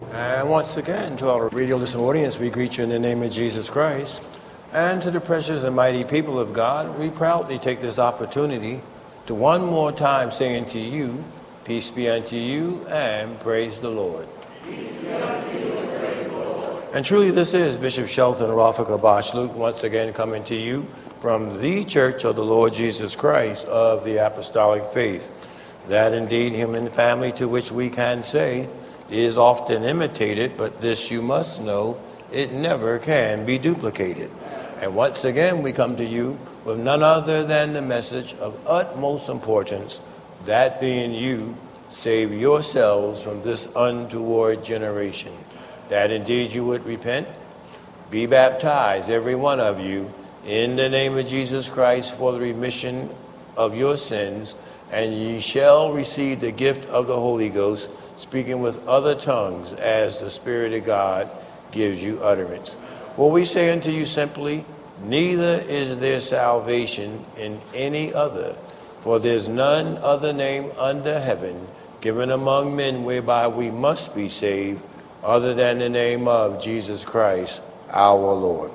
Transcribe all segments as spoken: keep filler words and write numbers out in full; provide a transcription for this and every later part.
And once again, to our radio listening audience, we greet you in the name of Jesus Christ. And to the precious and mighty people of God, we proudly take this opportunity to one more time say unto you, peace be unto you, and praise the Lord. Peace be unto you, and praise the Lord. And truly this is Bishop Shelton Rafika Bosch Luke once again coming to you from the Church of the Lord Jesus Christ of the Apostolic Faith. That indeed human family to which we can say is often imitated, but this you must know, it never can be duplicated. And once again, we come to you with none other than the message of utmost importance, that being you, save yourselves from this untoward generation. That indeed you would repent, be baptized, every one of you, in the name of Jesus Christ for the remission of your sins, and ye shall receive the gift of the Holy Ghost, speaking with other tongues as the Spirit of God gives you utterance. Well, we say unto you simply, neither is there salvation in any other, for there's none other name under heaven given among men whereby we must be saved, other than the name of Jesus Christ, our Lord.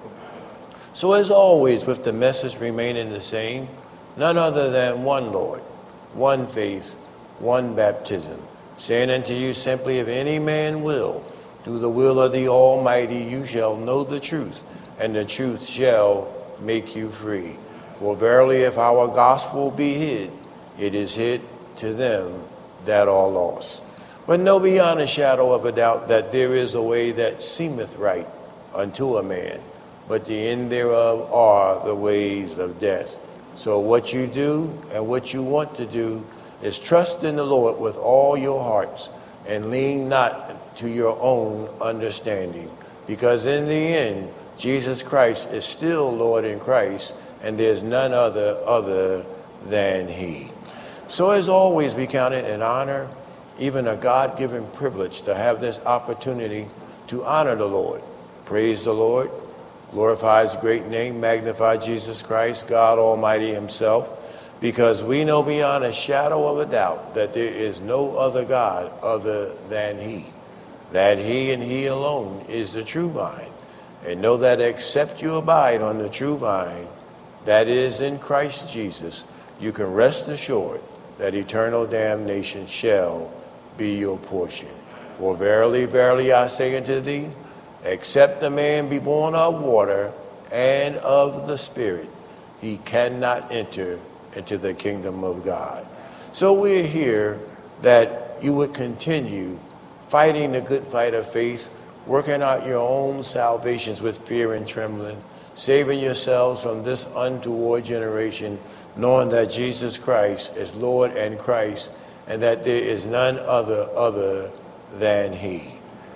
So as always, with the message remaining the same, none other than one Lord, one faith, one baptism, saying unto you simply, if any man will do the will of the Almighty, you shall know the truth, and the truth shall make you free. For verily, if our gospel be hid, it is hid to them that are lost. But know beyond a shadow of a doubt that there is a way that seemeth right unto a man, but the end thereof are the ways of death. So what you do and what you want to do is trust in the Lord with all your hearts and lean not to your own understanding. Because in the end, Jesus Christ is still Lord in Christ, and there's none other other than he. So as always, we count it an honor, even a God-given privilege, to have this opportunity to honor the Lord. Praise the Lord, glorify his great name, magnify Jesus Christ, God Almighty himself, because we know beyond a shadow of a doubt that there is no other God other than he, that he and he alone is the true vine. And know that except you abide on the true vine, that is in Christ Jesus, you can rest assured that eternal damnation shall be your portion. For verily, verily, I say unto thee, except a man be born of water and of the Spirit, he cannot enter into the kingdom of God. So we're here that you would continue fighting the good fight of faith, working out your own salvations with fear and trembling, saving yourselves from this untoward generation, knowing that Jesus Christ is Lord and Christ, and that there is none other other than he.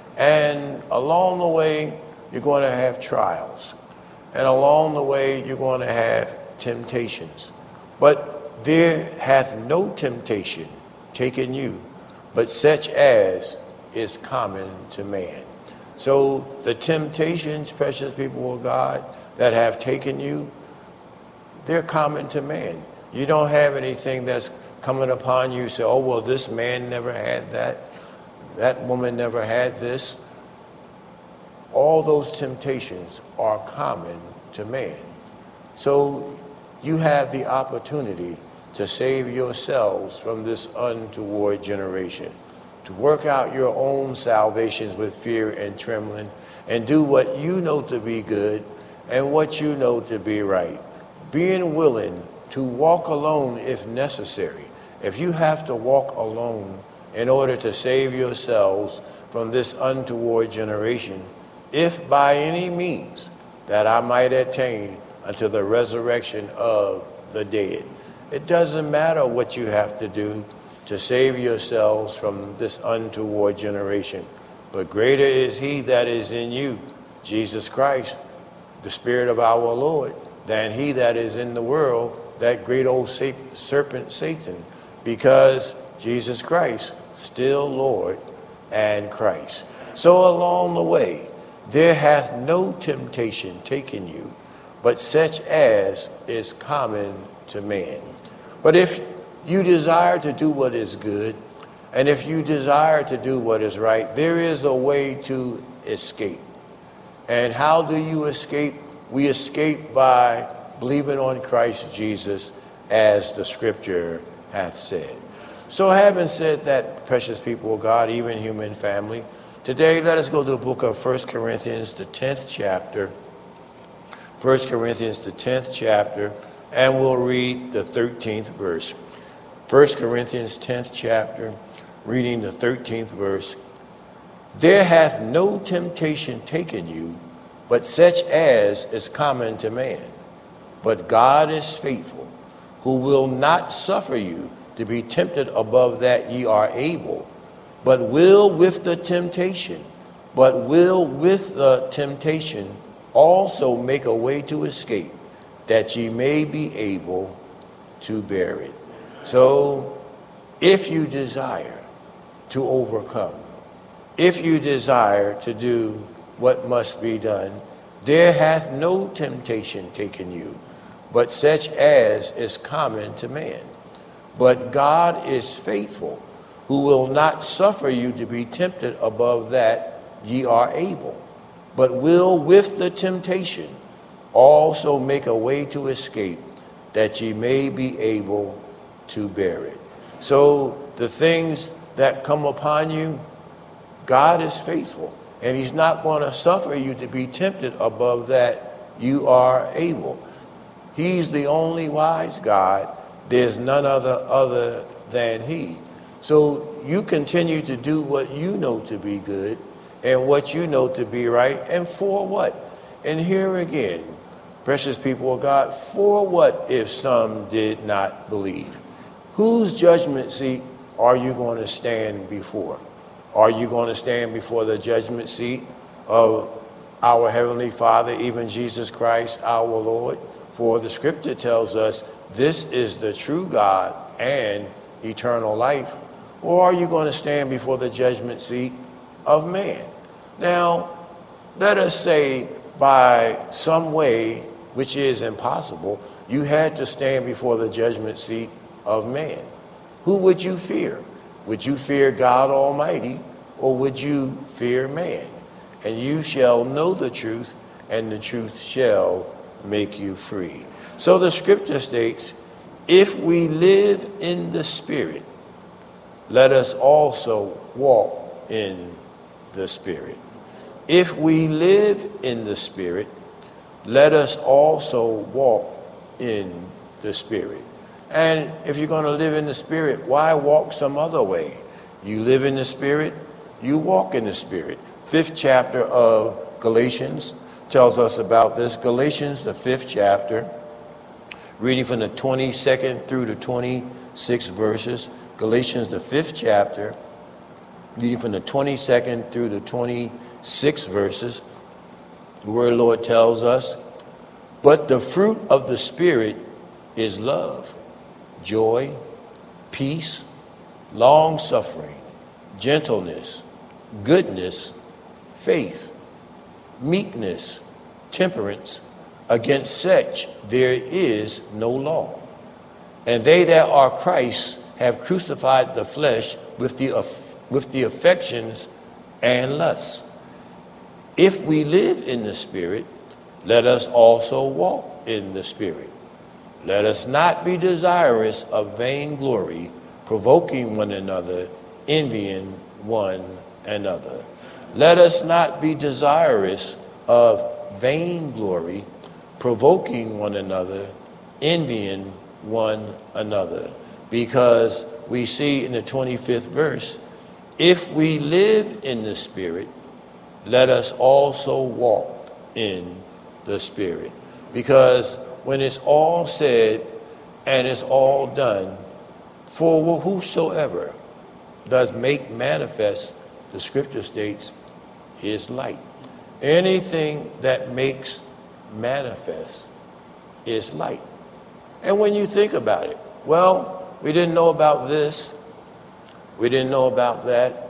And along the way, you're going to have trials. And along the way, you're going to have temptations. But there hath no temptation taken you, but such as is common to man. So the temptations, precious people of God, that have taken you, they're common to man. You don't have anything that's coming upon you, say, oh, well, this man never had that. That woman never had this. All those temptations are common to man. So you have the opportunity to save yourselves from this untoward generation, to work out your own salvations with fear and trembling, and do what you know to be good and what you know to be right, being willing to walk alone if necessary. If you have to walk alone in order to save yourselves from this untoward generation, if by any means that I might attain unto the resurrection of the dead. It doesn't matter what you have to do to save yourselves from this untoward generation, but greater is he that is in you, Jesus Christ, the Spirit of our Lord, than he that is in the world, that great old serpent Satan, because Jesus Christ, still Lord and Christ. So along the way, there hath no temptation taken you, but such as is common to man. But if you desire to do what is good, And if you desire to do what is right, there is a way to escape. And how do you escape? We escape by believing on Christ Jesus, as the scripture hath said. So having said that, precious people of God, even human family, today let us go to the book of First Corinthians, the tenth chapter. First Corinthians, the tenth chapter, and we'll read the thirteenth verse. First Corinthians, tenth chapter, reading the thirteenth verse. There hath no temptation taken you, but such as is common to man. But God is faithful, who will not suffer you to be tempted above that ye are able, but will with the temptation, but will with the temptation also make a way to escape, that ye may be able to bear it. So, if you desire to overcome, if you desire to do what must be done, there hath no temptation taken you, but such as is common to man. But God is faithful, who will not suffer you to be tempted above that ye are able, but will with the temptation also make a way to escape, that ye may be able to bear it. So the things that come upon you, God is faithful, and he's not going to suffer you to be tempted above that you are able. He's the only wise God. There's none other other than he. So you continue to do what you know to be good and what you know to be right, and for what? And here again, precious people of God, for what if some did not believe? Whose judgment seat are you going to stand before? Are you going to stand before the judgment seat of our Heavenly Father, even Jesus Christ, our Lord? For the scripture tells us this is the true God and eternal life. Or are you going to stand before the judgment seat of man? Now, let us say by some way, which is impossible, you had to stand before the judgment seat of man. Who would you fear? Would you fear God Almighty, or would you fear man? And you shall know the truth, and the truth shall make you free. So the scripture states, if we live in the Spirit, let us also walk in the Spirit. If we live in the Spirit, let us also walk in the Spirit. And if you're going to live in the Spirit, why walk some other way? You live in the Spirit, you walk in the Spirit. Fifth chapter of Galatians tells us about this. Galatians, the fifth chapter, reading from the twenty-second through the twenty-sixth verses. Galatians, the fifth chapter, reading from the twenty-second through the twenty-sixth verses. The word of the Lord tells us, but the fruit of the Spirit is love, joy, peace, long-suffering, gentleness, goodness, faith, meekness, temperance. Against such there is no law. And they that are Christ have crucified the flesh with the, with the affections and lusts. If we live in the Spirit, let us also walk in the Spirit. Let us not be desirous of vainglory, provoking one another, envying one another. Let us not be desirous of vainglory, provoking one another, envying one another. Because we see in the twenty-fifth verse, if we live in the Spirit, let us also walk in the Spirit. Because when it's all said and it's all done, for whosoever does make manifest, the scripture states, is light. Anything that makes manifest is light. And when you think about it, well, we didn't know about this, we didn't know about that,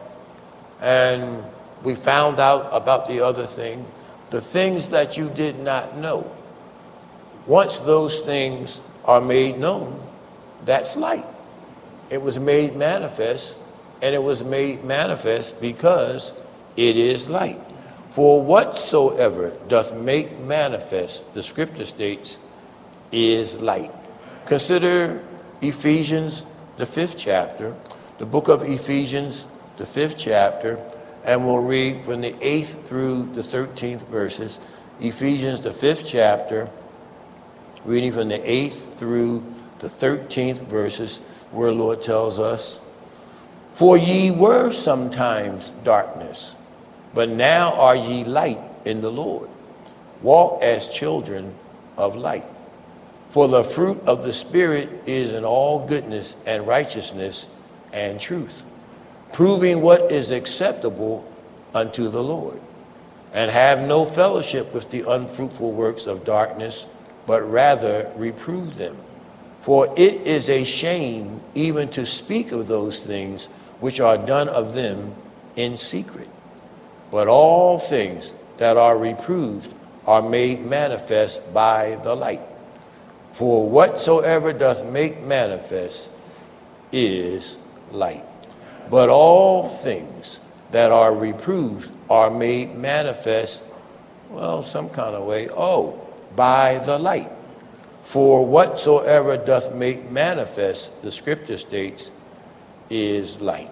and we found out about the other thing. The things that you did not know, once those things are made known, that's light. It was made manifest, and it was made manifest because it is light. For whatsoever doth make manifest, the scripture states, is light. Consider Ephesians, the fifth chapter, the book of Ephesians, the fifth chapter, and we'll read from the eighth through the thirteenth verses. Ephesians, the fifth chapter, reading from the eighth through the thirteenth verses, where the Lord tells us, "For ye were sometimes darkness, but now are ye light in the Lord. Walk as children of light. For the fruit of the Spirit is in all goodness and righteousness and truth, proving what is acceptable unto the Lord. And have no fellowship with the unfruitful works of darkness, but rather reprove them. For it is a shame even to speak of those things which are done of them in secret. But all things that are reproved are made manifest by the light. For whatsoever doth make manifest is light. But all things that are reproved are made manifest, well, some kind of way, oh, by the light. For whatsoever doth make manifest, the scripture states, is light."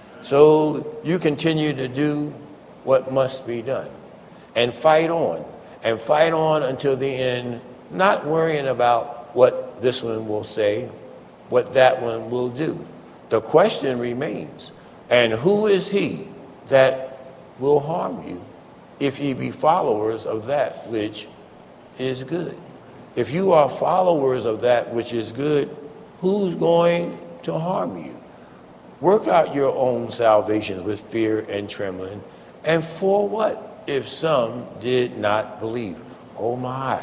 So you continue to do what must be done and fight on and fight on until the end, not worrying about what this one will say, what that one will do. The question remains, and who is he that will harm you if ye be followers of that which is good? If you are followers of that which is good, who's going to harm you? Work out your own salvation with fear and trembling. And for what? If some did not believe. Oh my,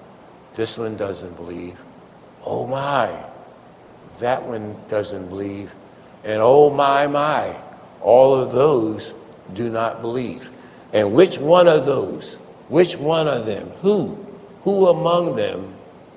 this one doesn't believe. Oh my, that one doesn't believe. And oh my, my, all of those do not believe. And which one of those, which one of them, who, who among them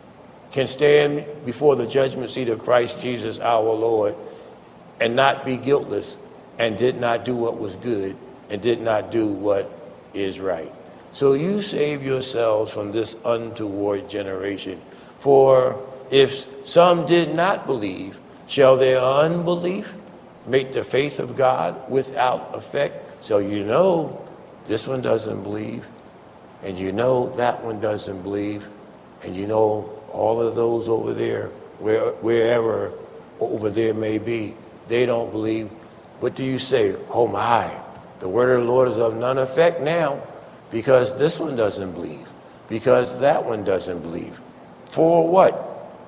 can stand before the judgment seat of Christ Jesus our Lord and not be guiltless and did not do what was good and did not do what is right? So you save yourselves from this untoward generation. For if some did not believe, shall their unbelief make the faith of God without effect? So you know this one doesn't believe, and you know that one doesn't believe, and you know all of those over there, where, wherever over there may be, they don't believe. What do you say? Oh my, the word of the Lord is of none effect now, because this one doesn't believe, because that one doesn't believe. For what?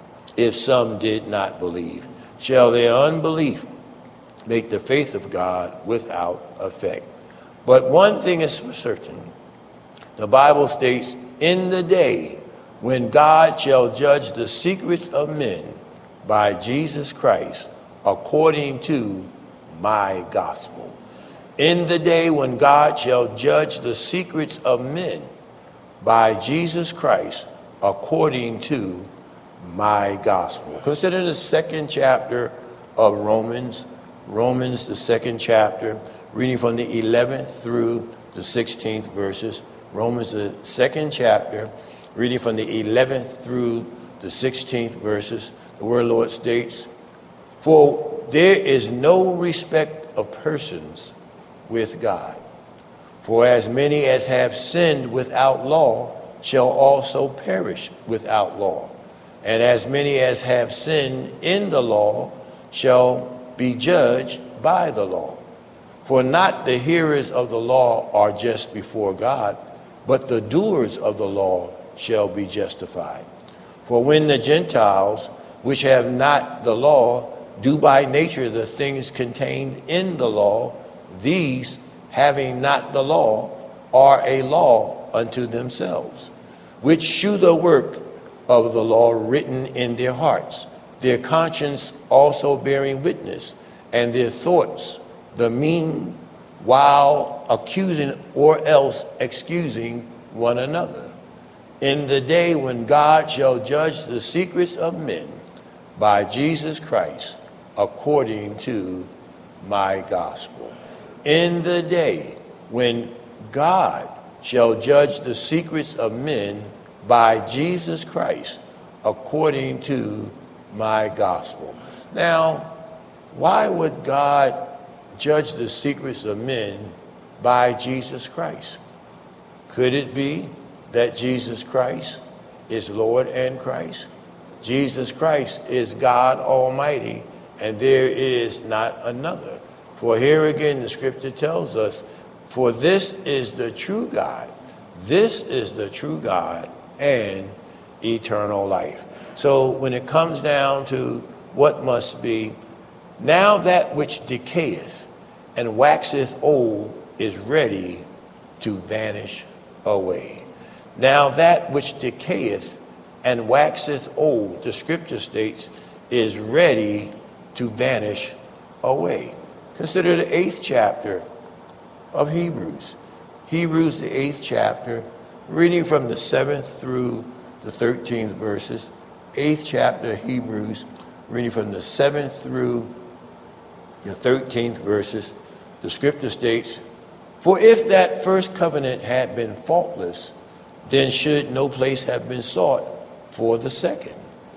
If some did not believe, shall their unbelief make the faith of God without effect? But one thing is for certain. The Bible states, in the day when God shall judge the secrets of men by Jesus Christ, according to my gospel. In the day when God shall judge the secrets of men by Jesus Christ, according to my gospel. Consider the second chapter of Romans. Romans, the second chapter, reading from the eleventh through the sixteenth verses. Romans, the second chapter, reading from the eleventh through the sixteenth verses. The word of the Lord states, "For there is no respect of persons with God. For as many as have sinned without law shall also perish without law. And as many as have sinned in the law shall be judged by the law. For not the hearers of the law are just before God, but the doers of the law shall be justified. For when the Gentiles, which have not the law, do by nature the things contained in the law, these, having not the law, are a law unto themselves, which shew the work of the law written in their hearts, their conscience also bearing witness, and their thoughts the mean, while accusing or else excusing one another. In the day when God shall judge the secrets of men by Jesus Christ, according to my gospel. In the day when God shall judge the secrets of men by Jesus Christ, according to my gospel. Now, why would God judge the secrets of men by Jesus Christ? Could it be that Jesus Christ is Lord and Christ? Jesus Christ is God Almighty, and there is not another. For here again the scripture tells us, for this is the true God. This is the true God and eternal life. So when it comes down to what must be, now that which decayeth and waxeth old is ready to vanish away. Now that which decayeth and waxeth old, the scripture states, is ready to vanish away. Consider the eighth chapter of Hebrews. Hebrews, the eighth chapter, reading from the seventh through the thirteenth verses. Eighth chapter of Hebrews, reading from the seventh through the thirteenth verses. The scripture states, for if that first covenant had been faultless, then should no place have been sought for the second.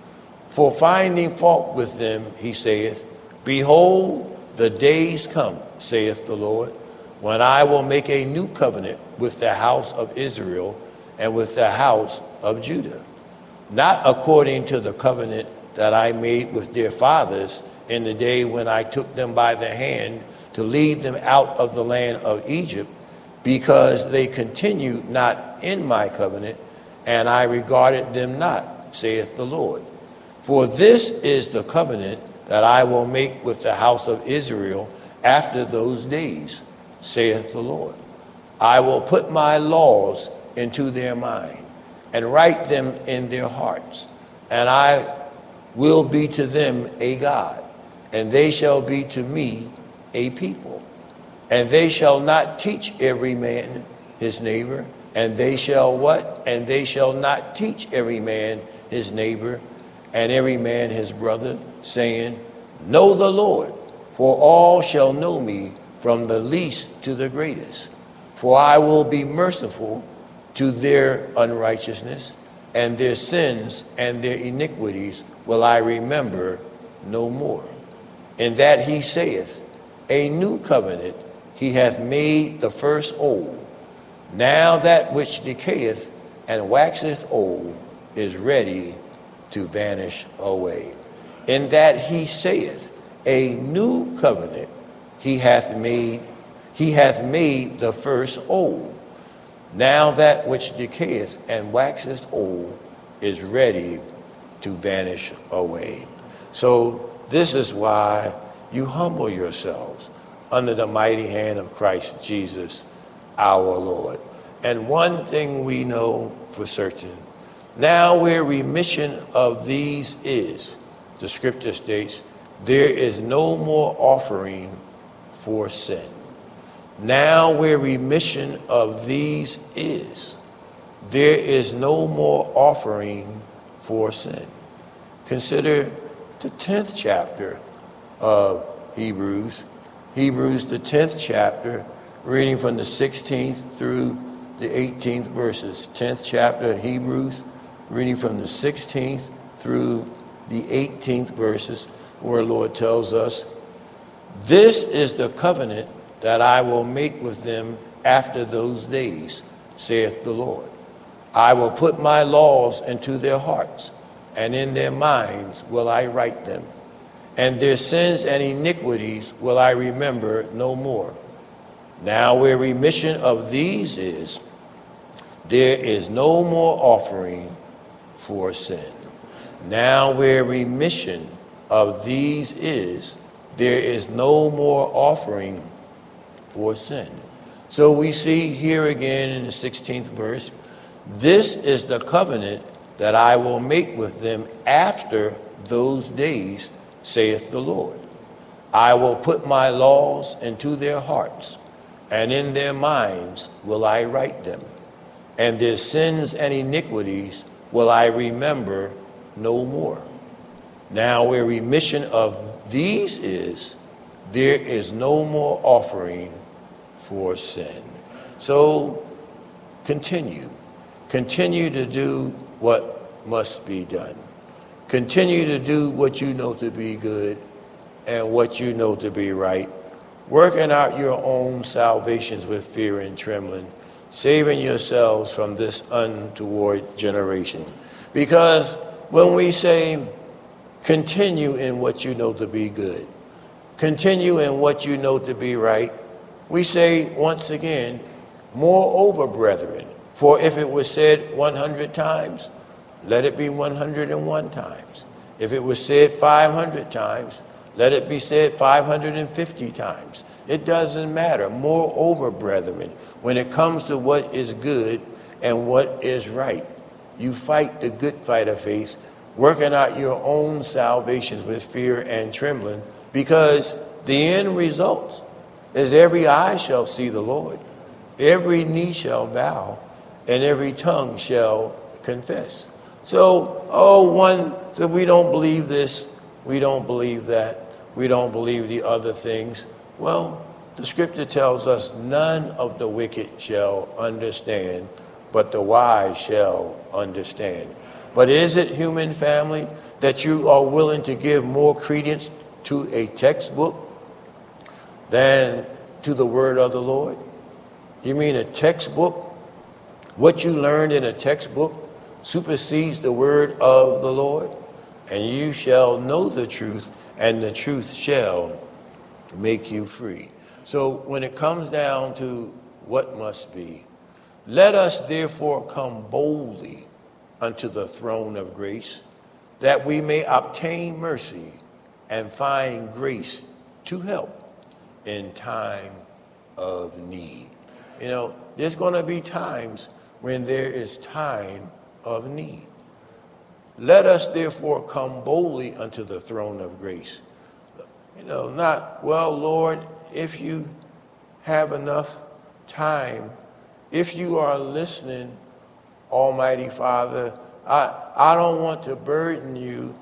For finding fault with them, he saith, behold, the days come, saith the Lord, when I will make a new covenant with the house of Israel and with the house of Judah, not according to the covenant that I made with their fathers in the day when I took them by the hand to lead them out of the land of Egypt, because they continued not in my covenant, and I regarded them not, saith the Lord. For this is the covenant that I will make with the house of Israel after those days, saith the Lord. I will put my laws into their mind and write them in their hearts, and I will be to them a God, and they shall be to me a people. And they shall not teach every man his neighbor, and they shall what? And they shall not teach every man his neighbor, and every man his brother, saying, know the Lord, for all shall know me, from the least to the greatest. For I will be merciful to their unrighteousness, and their sins and their iniquities will I remember no more. In that he saith, a new covenant he hath made the first old. Now that which decayeth and waxeth old is ready to vanish away. In that he saith, a new covenant he hath made, he hath made the first old. Now that which decayeth and waxeth old is ready to vanish away. So this is why you humble yourselves under the mighty hand of Christ Jesus, our Lord. And one thing we know for certain, now where remission of these is, the scripture states, there is no more offering for sin. Now where remission of these is, there is no more offering for sin. Consider the tenth chapter of Hebrews. Hebrews, the tenth chapter, reading from the sixteenth through the eighteenth verses. tenth chapter of Hebrews, reading from the sixteenth through the eighteenth verses, where the Lord tells us, this is the covenant that I will make with them after those days, saith the Lord. I will put my laws into their hearts, and in their minds will I write them. And their sins and iniquities will I remember no more. Now where remission of these is, there is no more offering for sin. Now where remission of these is, there is no more offering for sin. So we see here again in the sixteenth verse, this is the covenant that I will make with them after those days, saith the Lord. I will put my laws into their hearts, and in their minds will I write them. And their sins and iniquities will I remember no more. Now where remission of these is, there is no more offering for sin. So continue. Continue to do what must be done. Continue to do what you know to be good and what you know to be right, working out your own salvations with fear and trembling, saving yourselves from this untoward generation. Because when we say continue in what you know to be good, continue in what you know to be right, we say once again, moreover, brethren, for if it was said one hundred times, let it be one hundred and one times. If it was said five hundred times, let it be said five hundred fifty times. It doesn't matter. Moreover, brethren, when it comes to what is good and what is right, you fight the good fight of faith, working out your own salvations with fear and trembling, because the end result is every eye shall see the Lord, every knee shall bow, and every tongue shall confess. So, oh, one, so we don't believe this, we don't believe that, we don't believe the other things. Well, the scripture tells us none of the wicked shall understand, but the wise shall understand. But is it, human family, that you are willing to give more credence to a textbook than to the word of the Lord? You mean a textbook? What you learned in a textbook supersedes the word of the Lord? And you shall know the truth, and the truth shall make you free. So when it comes down to what must be, let us therefore come boldly unto the throne of grace, that we may obtain mercy and find grace to help in time of need. You know, there's going to be times when there is time of need. Let us therefore come boldly unto the throne of grace. You know, not, well, Lord, if you have enough time, if you are listening, Almighty Father, I, I don't want to burden you.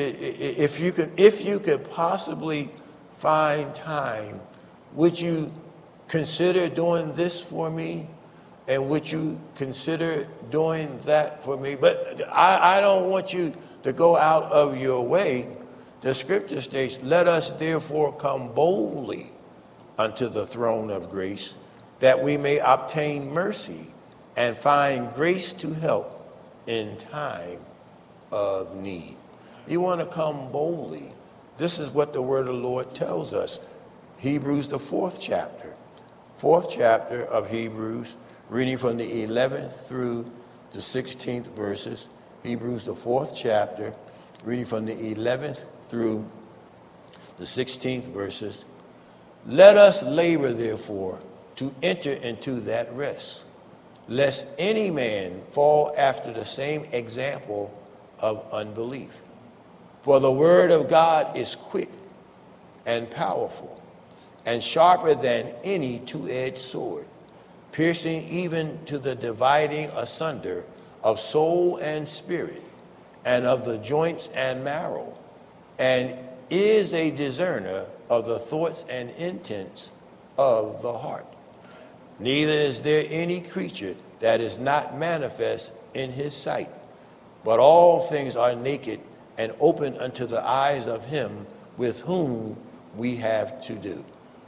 If you could, if you could possibly find time, would you consider doing this for me? And would you consider doing that for me? But I, I don't want you to go out of your way. The scripture states, let us therefore come boldly unto the throne of grace, that we may obtain mercy and find grace to help in time of need. You want to come boldly. This is what the word of the Lord tells us. Hebrews, the fourth chapter. Fourth chapter of Hebrews, reading from the eleventh through the sixteenth verses. Hebrews, the fourth chapter, reading from the eleventh through the sixteenth verses. Let us labor, therefore, to enter into that rest, lest any man fall after the same example of unbelief. For the word of God is quick and powerful, and sharper than any two-edged sword, piercing even to the dividing asunder of soul and spirit, and of the joints and marrow, and is a discerner of the thoughts and intents of the heart. Neither is there any creature that is not manifest in his sight, but all things are naked and open unto the eyes of him with whom we have to do.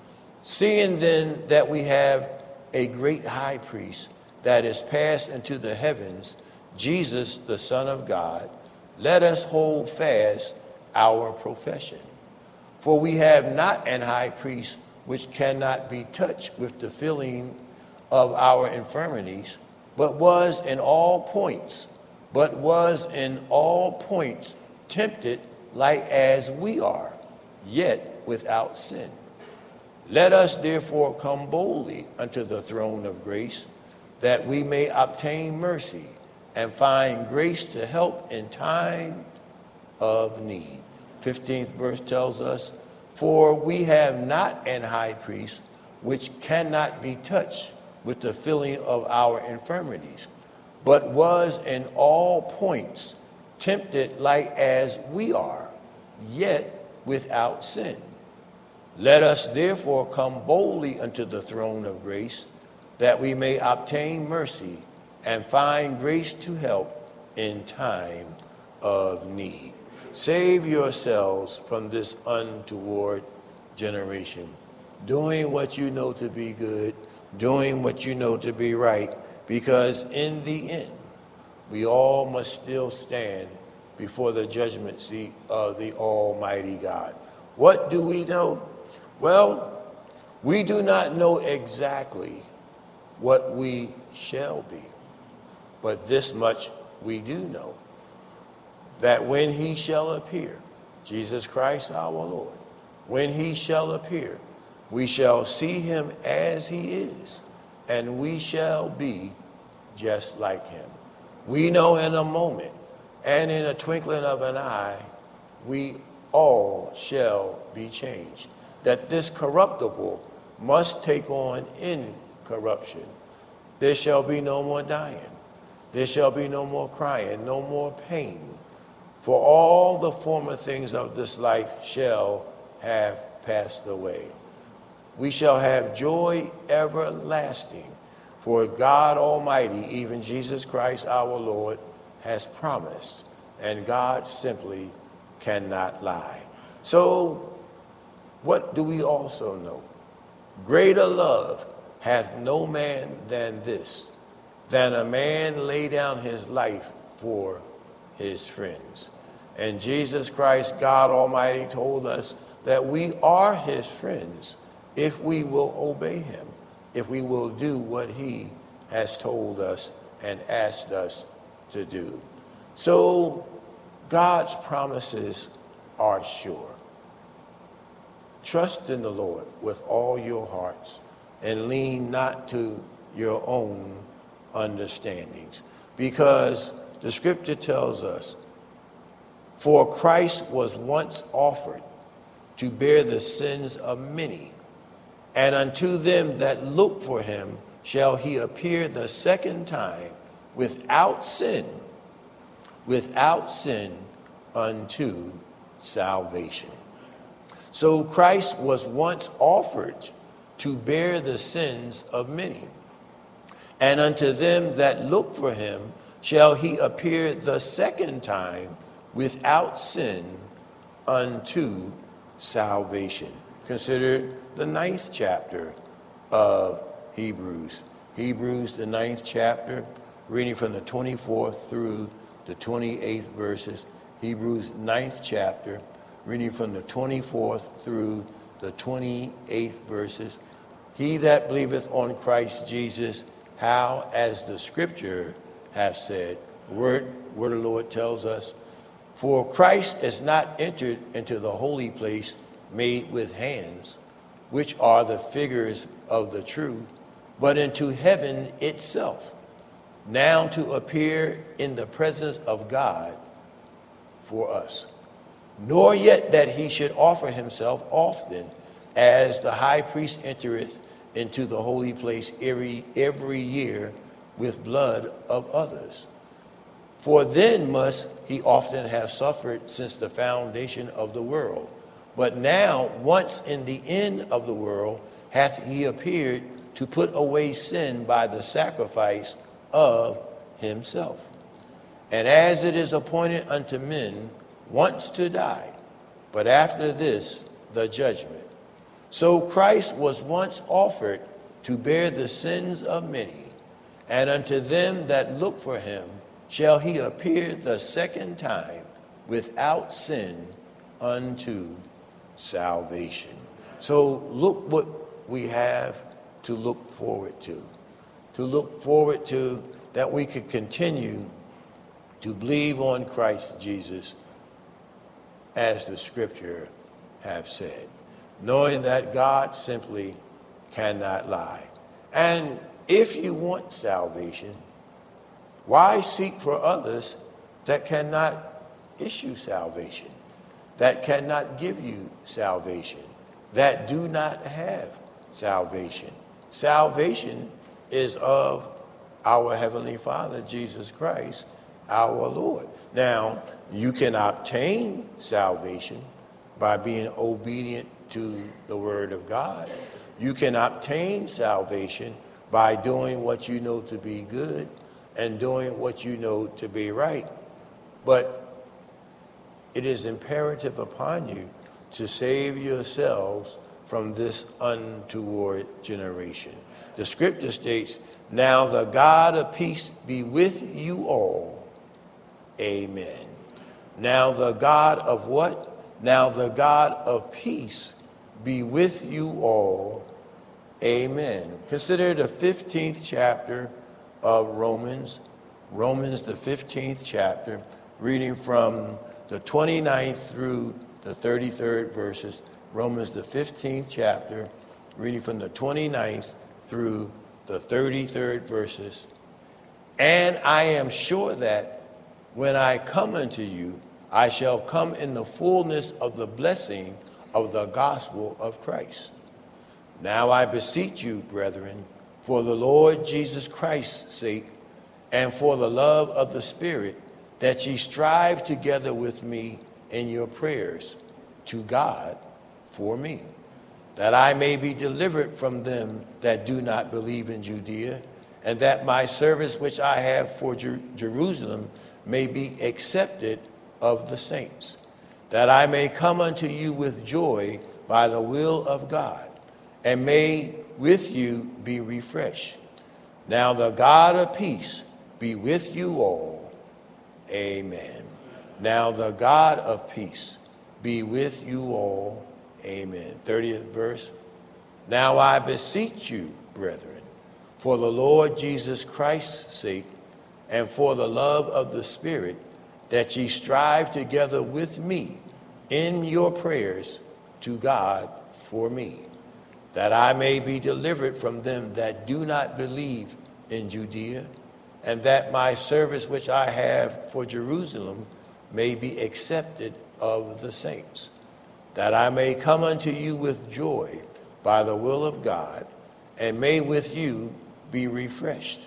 Seeing then that we have a great high priest that is passed into the heavens, Jesus, the Son of God, let us hold fast our profession. For we have not an high priest which cannot be touched with the feeling of our infirmities, but was in all points, but was in all points tempted like as we are, yet without sin. Let us therefore come boldly unto the throne of grace, that we may obtain mercy and find grace to help in time of need. fifteenth verse tells us, for we have not an high priest which cannot be touched with the feeling of our infirmities, but was in all points tempted like as we are, yet without sin. Let us therefore come boldly unto the throne of grace, that we may obtain mercy and find grace to help in time of need. Save yourselves from this untoward generation, doing what you know to be good, doing what you know to be right, because in the end, we all must still stand before the judgment seat of the Almighty God. What do we know? Well, we do not know exactly what we shall be, but this much we do know, that when he shall appear, Jesus Christ our Lord, when he shall appear, we shall see him as he is, and we shall be just like him. We know in a moment and in a twinkling of an eye, we all shall be changed. That this corruptible must take on incorruption. There shall be no more dying. There shall be no more crying, no more pain. For all the former things of this life shall have passed away. We shall have joy everlasting. For God Almighty, even Jesus Christ our Lord, has promised, and God simply cannot lie. So, what do we also know? Greater love hath no man than this, than a man lay down his life for his friends. And Jesus Christ, God Almighty, told us that we are his friends if we will obey him, if we will do what he has told us and asked us to do. So God's promises are sure. Trust in the Lord with all your hearts and lean not to your own understandings, because the scripture tells us, for Christ was once offered to bear the sins of many, and unto them that look for him shall he appear the second time without sin, without sin unto salvation. So Christ was once offered to bear the sins of many, and unto them that look for him shall he appear the second time without sin unto salvation. Consider the ninth chapter of Hebrews. Hebrews, the ninth chapter, reading from the twenty-fourth through the twenty-eighth verses. Hebrews, ninth chapter, reading from the twenty-fourth through the twenty-eighth verses. He that believeth on Christ Jesus, how, as the scripture hath said, word, word of the Lord tells us, for Christ is not entered into the holy place made with hands, which are the figures of the true, but into heaven itself, now to appear in the presence of God for us. Nor yet that he should offer himself often, as the high priest entereth into the holy place every, every year with blood of others. For then must he often have suffered since the foundation of the world. But now, once in the end of the world, hath he appeared to put away sin by the sacrifice of himself. And as it is appointed unto men once to die, but after this the judgment. So Christ was once offered to bear the sins of many, and unto them that look for him shall he appear the second time without sin unto salvation. So look what we have to look forward to. To look forward to that we could continue to believe on Christ Jesus as the scripture have said, knowing that God simply cannot lie. And if you want salvation, why seek for others that cannot issue salvation, that cannot give you salvation, that do not have salvation? Salvation is of our Heavenly Father, Jesus Christ, our Lord. Now, you can obtain salvation by being obedient to the Word of God. You can obtain salvation by doing what you know to be good and doing what you know to be right. But it is imperative upon you to save yourselves from this untoward generation. The scripture states, now the God of peace be with you all. Amen. Now the God of what? Now the God of peace be with you all. Amen. Consider the fifteenth chapter of Romans. Romans, the fifteenth chapter, reading from the twenty-ninth through the thirty-third verses. Romans, the fifteenth chapter, reading from the twenty-ninth through the thirty-third verses. And I am sure that when I come unto you, I shall come in the fullness of the blessing of the gospel of Christ. Now I beseech you, brethren, for the Lord Jesus Christ's sake, and for the love of the Spirit, that ye strive together with me in your prayers to God for me, that I may be delivered from them that do not believe in Judea, and that my service which I have for Jer- Jerusalem may be accepted of the saints, that I may come unto you with joy by the will of God, and may with you be refreshed. Now the God of peace be with you all. Amen. Now the God of peace be with you all. Amen. thirtieth verse. Now I beseech you, brethren, for the Lord Jesus Christ's sake, and for the love of the Spirit, that ye strive together with me in your prayers to God for me, that I may be delivered from them that do not believe in Judea, and that my service which I have for Jerusalem may be accepted of the saints, that I may come unto you with joy by the will of God, and may with you be refreshed.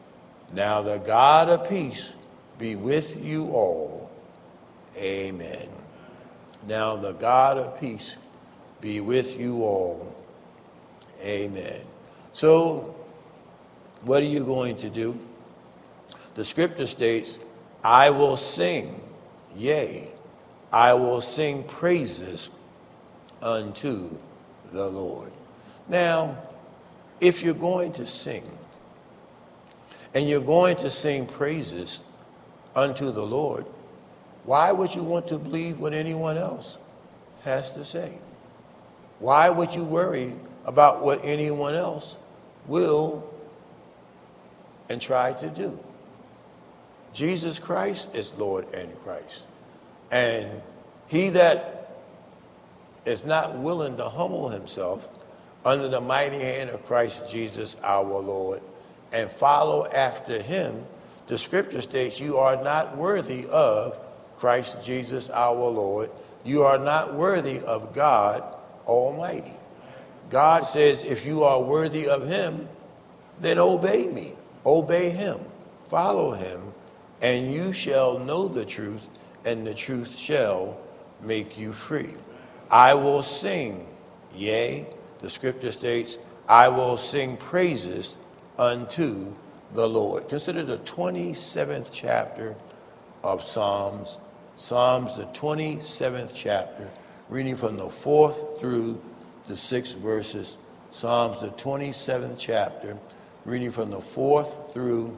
Now the God of peace be with you all. Amen. Now the God of peace be with you all. Amen. So, what are you going to do? The scripture states, I will sing, yea, I will sing praises unto the Lord. Now, if you're going to sing, and you're going to sing praises unto the Lord, why would you want to believe what anyone else has to say? Why would you worry about what anyone else will and try to do? Jesus Christ is Lord and Christ. And he that is not willing to humble himself under the mighty hand of Christ Jesus our Lord and follow after him, the scripture states you are not worthy of Christ Jesus our Lord. You are not worthy of God Almighty. God says, if you are worthy of him, then obey me, obey him, follow him, and you shall know the truth, and the truth shall make you free. I will sing, yea, the scripture states, I will sing praises unto the Lord. Consider the twenty-seventh chapter of Psalms. Psalms, the twenty-seventh chapter, reading from the fourth through the sixth verses. Psalms, the twenty-seventh chapter, reading from the fourth through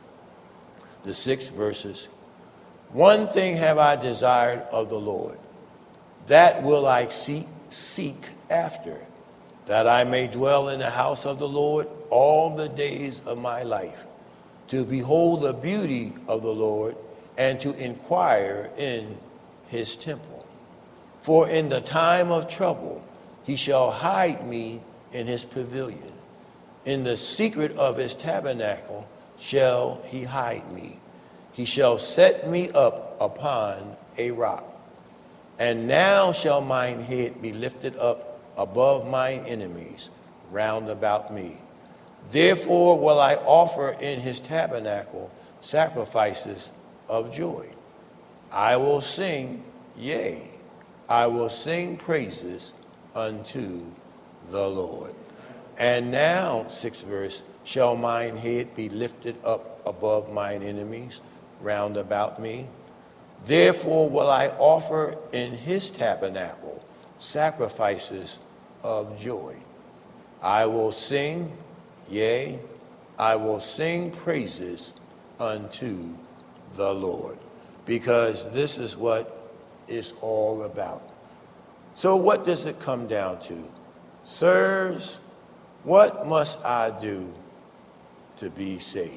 the sixth verses. One thing have I desired of the Lord, that will I seek, seek after, that I may dwell in the house of the Lord all the days of my life, to behold the beauty of the Lord and to inquire in his temple. For in the time of trouble he shall hide me in his pavilion. In the secret of his tabernacle shall he hide me. He shall set me up upon a rock. And now shall mine head be lifted up above mine enemies round about me. Therefore will I offer in his tabernacle sacrifices of joy. I will sing, yea, I will sing praises unto the Lord. And now, sixth verse, shall mine head be lifted up above mine enemies round about me? Therefore will I offer in his tabernacle sacrifices of joy. I will sing, yea, I will sing praises unto the Lord, because this is what it's all about. So what does it come down to? Sirs, what must I do to be saved?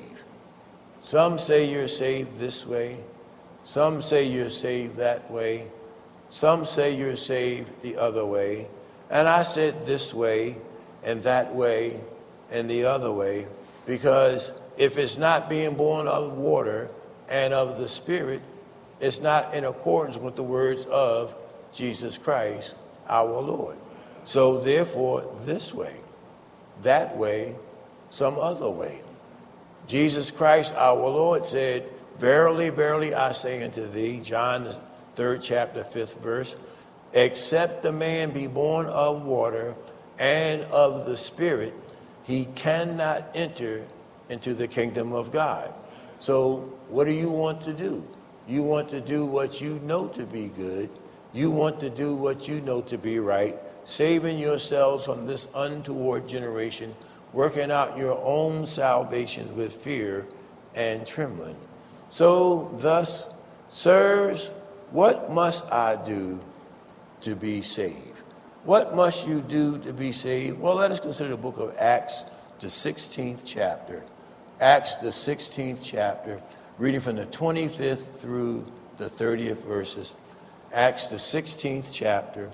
Some say you're saved this way. Some say you're saved that way. Some say you're saved the other way. And I said this way and that way and the other way, because if it's not being born of water and of the Spirit, it's not in accordance with the words of Jesus Christ, our Lord. So therefore, this way, that way, some other way. Jesus Christ, our Lord, said, verily, verily, I say unto thee, John, the third chapter, fifth verse, except the man be born of water and of the Spirit, he cannot enter into the kingdom of God. So what do you want to do? You want to do what you know to be good. You want to do what you know to be right, saving yourselves from this untoward generation, working out your own salvations with fear and trembling. So thus, sirs, what must I do to be saved? What must you do to be saved? Well, let us consider the book of Acts, the sixteenth chapter. Acts, the sixteenth chapter, reading from the twenty-fifth through the thirtieth verses. Acts, the sixteenth chapter,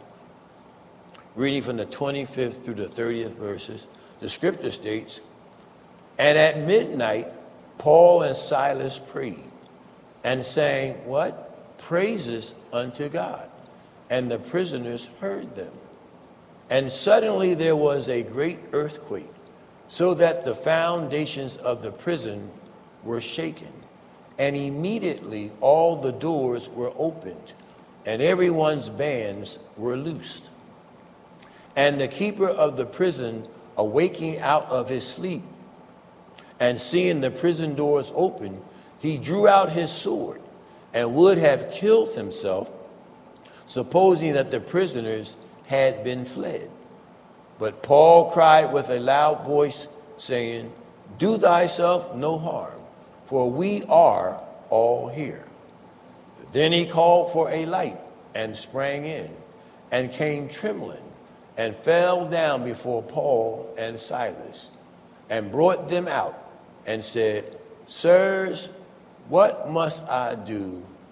reading from the twenty-fifth through the thirtieth verses. The scripture states, and at midnight, Paul and Silas prayed and sang, what? Praises unto God. And the prisoners heard them. And suddenly there was a great earthquake, so that the foundations of the prison were shaken. And immediately all the doors were opened, and everyone's bands were loosed. And the keeper of the prison, awaking out of his sleep, and seeing the prison doors open, he drew out his sword and would have killed himself, supposing that the prisoners had been fled. But Paul cried with a loud voice, saying, do thyself no harm, for we are all here. Then he called for a light and sprang in, and came trembling, and fell down before Paul and Silas, and brought them out, and said, sirs, what must I do